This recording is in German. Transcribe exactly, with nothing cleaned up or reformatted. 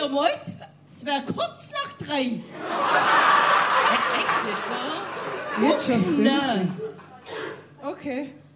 ihr wollt, es wäre kurz nach drei. Echt jetzt, oder? Jetzt schon fünf. Nein. Okay.